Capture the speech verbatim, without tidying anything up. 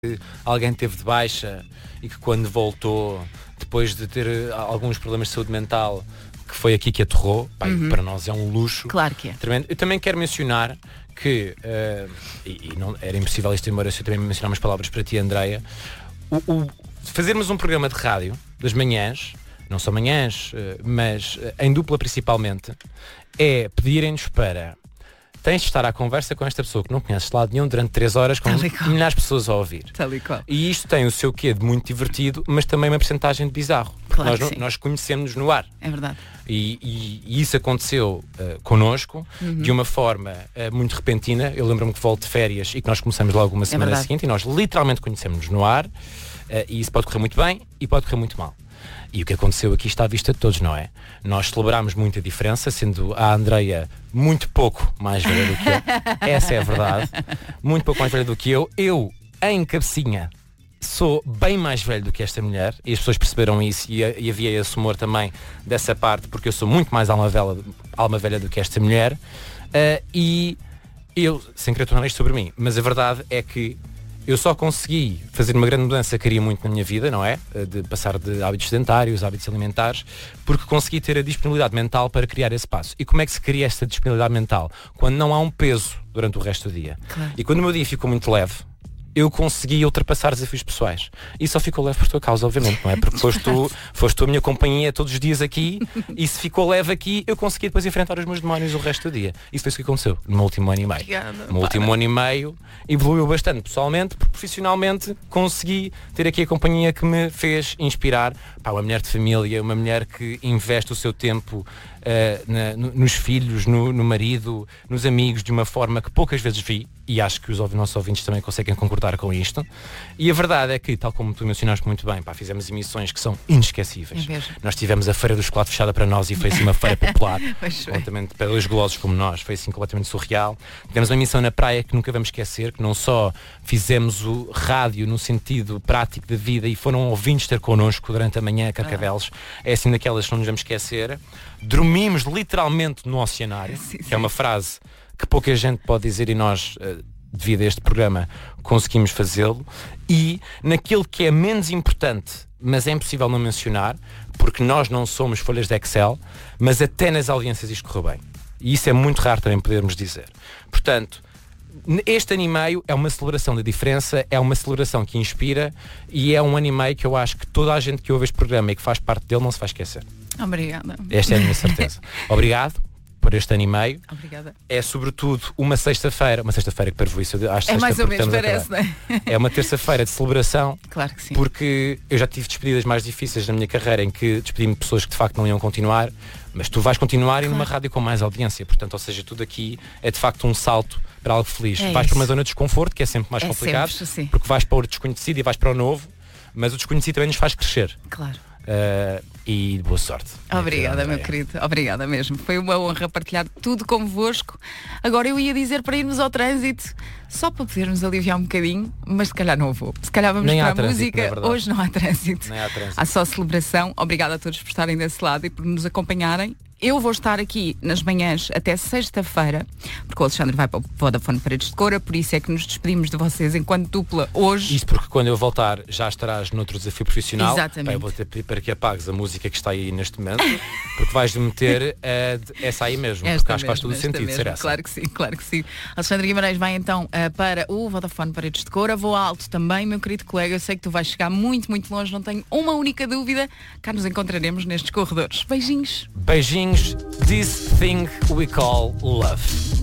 alguém teve de baixa e que quando voltou, depois de ter alguns problemas de saúde mental, que foi aqui que aterrou, pá, uhum. para nós é um luxo. Claro que é. Tremendo. Eu também quero mencionar que, uh, e, e não, era impossível isto, embora eu também mencionar umas palavras para ti, Andreia, o, o, fazermos um programa de rádio, das manhãs, não só manhãs, uh, mas uh, em dupla principalmente, é pedirem-nos para... Tens de estar à conversa com esta pessoa que não conheces de lado nenhum durante três horas com milhares de pessoas a ouvir. E isto tem o seu quê de muito divertido, mas também uma porcentagem de bizarro. Claro nós, nós conhecemos-nos no ar. É verdade. E, e, e isso aconteceu uh, connosco, uhum. de uma forma uh, muito repentina. Eu lembro-me que volto de férias e que nós começamos logo uma semana é seguinte e nós literalmente conhecemos-nos no ar. Uh, e isso pode correr muito bem e pode correr muito mal. E o que aconteceu aqui está à vista de todos, não é? Nós celebrámos muita diferença, sendo a Andreia muito pouco mais velha do que eu. Essa é a verdade. Muito pouco mais velha do que eu. Eu, em cabecinha, sou bem mais velho do que esta mulher. E as pessoas perceberam isso e, e havia esse humor também dessa parte, porque eu sou muito mais alma velha, alma velha do que esta mulher. Uh, e eu, sem querer tornar isto sobre mim, mas a verdade é que eu só consegui fazer uma grande mudança que queria muito na minha vida, não é? De passar de hábitos sedentários, hábitos alimentares, porque consegui ter a disponibilidade mental para criar esse passo. E como é que se cria essa disponibilidade mental? Quando não há um peso durante o resto do dia. Claro. E quando o meu dia ficou muito leve, eu consegui ultrapassar desafios pessoais. E só ficou leve por tua causa, obviamente, não é? Porque foste tu, foste tu a minha companhia todos os dias aqui, e se ficou leve aqui, eu consegui depois enfrentar os meus demónios o resto do dia. Isso foi isso que aconteceu no meu último ano e meio. Obrigada, no último ano e meio evoluiu bastante pessoalmente, porque profissionalmente consegui ter aqui a companhia que me fez inspirar. Pá, uma mulher de família, uma mulher que investe o seu tempo uh, na, no, nos filhos, no, no marido, nos amigos, de uma forma que poucas vezes vi. E acho que os nossos ouvintes também conseguem concordar com isto. E a verdade é que, tal como tu mencionaste muito bem, pá, fizemos emissões que são inesquecíveis. É nós tivemos a Feira do Chocolate fechada para nós e foi assim uma feira popular, completamente para dois golosos como nós, foi assim completamente surreal. Tivemos uma emissão na praia que nunca vamos esquecer, que não só fizemos o rádio no sentido prático da vida e foram ouvintes ter connosco durante a manhã a Carcavelos, ah. é assim daquelas que não nos vamos esquecer. Dormimos literalmente no oceanário, sim, sim. que é uma frase que pouca gente pode dizer e nós, devido a este programa, conseguimos fazê-lo. E naquilo que é menos importante, mas é impossível não mencionar, porque nós não somos folhas de Excel, mas até nas audiências isto correu bem. E isso é muito raro também podermos dizer. Portanto, este ano e meio é uma celebração da diferença, é uma celebração que inspira e é um ano e meio que eu acho que toda a gente que ouve este programa e que faz parte dele não se vai esquecer. Obrigada. Esta é a minha certeza. Obrigado por este ano e meio. Obrigada. É sobretudo uma sexta-feira, uma sexta-feira que para isso, acho que é mais ou menos parece, não é? É uma terça-feira de celebração. Claro que sim. Porque eu já tive despedidas mais difíceis na minha carreira em que despedi-me de pessoas que de facto não iam continuar, mas tu vais continuar, claro, e numa rádio com mais audiência, portanto, ou seja, tudo aqui é de facto um salto para algo feliz. É vais isso. para uma zona de desconforto, que é sempre mais é complicado, sempre, sim. porque vais para o desconhecido e vais para o novo, mas o desconhecido também nos faz crescer. Claro. Uh, e boa sorte. Obrigada, meu querido. Obrigada mesmo. Foi uma honra partilhar tudo convosco. Agora eu ia dizer para irmos ao trânsito, só para podermos aliviar um bocadinho, mas se calhar não vou. Se calhar vamos Nem para há a trânsito, música. não é Hoje não há trânsito. Nem há trânsito. Há só celebração. Obrigada a todos por estarem desse lado e por nos acompanharem. Eu vou estar aqui nas manhãs até sexta-feira, porque o Alexandre vai para o Vodafone Paredes de Coura, por isso é que nos despedimos de vocês enquanto dupla hoje. Isso porque quando eu voltar já estarás noutro desafio profissional. Exatamente. Pá, eu vou ter pedir para que apagues a música que está aí neste momento, porque vais meter uh, essa aí mesmo, esta porque acho que faz todo o sentido mesmo. ser essa. Claro que sim, claro que sim. Alexandre Guimarães vai então uh, para o Vodafone Paredes de Coura. Vou alto também, meu querido colega. Eu sei que tu vais chegar muito, muito longe, não tenho uma única dúvida. Cá nos encontraremos nestes corredores. Beijinhos. Beijinhos. This thing we call love.